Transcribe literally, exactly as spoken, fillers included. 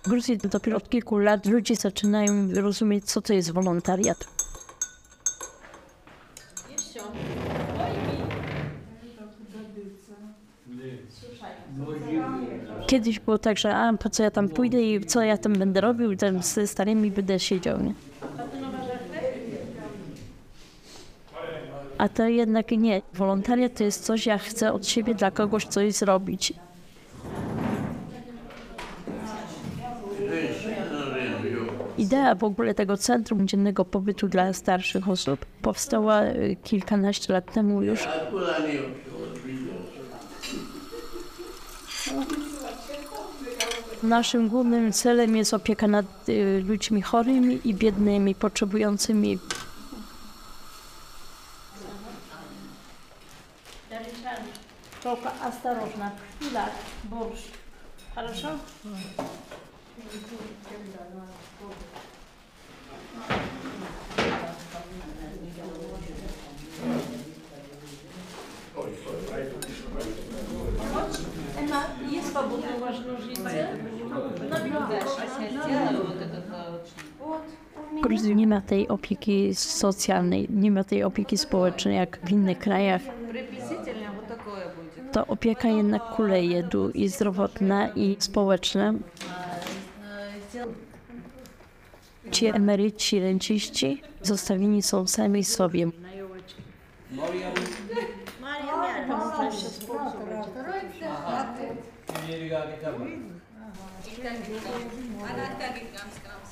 W Gruzji dopiero od kilku lat ludzie zaczynają rozumieć, co to jest wolontariat. Kiedyś było tak, że a po co ja tam pójdę i co ja tam będę robił, i tam ze starymi będę siedział, nie? A to jednak nie. Wolontariat to jest coś, ja chcę od siebie dla kogoś coś zrobić. Idea w ogóle tego Centrum Dziennego Pobytu dla Starszych Osób powstała y, kilkanaście lat temu już. Naszym głównym celem jest opieka nad y, ludźmi chorymi i biednymi, potrzebującymi. Только осторожно. Да, борщ. Хорошо? Emma, есть свободные ваши ножницы? W Gruzji nie ma tej opieki socjalnej, nie ma tej opieki społecznej jak w innych krajach. To opieka jednak kuleje tu i zdrowotna, i społeczna. Ci emeryci, renciści zostawieni są sami sobie. Она так и